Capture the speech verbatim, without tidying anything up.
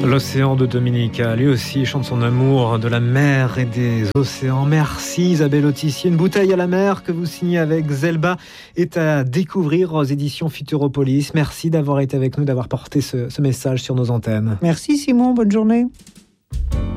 L'océan de Dominica, lui aussi chante son amour de la mer et des océans. Merci Isabelle Autissier. Une bouteille à la mer que vous signez avec Zelba est à découvrir aux éditions Futuropolis. Merci d'avoir été avec nous, d'avoir porté ce, ce message sur nos antennes. Merci Simon, bonne journée.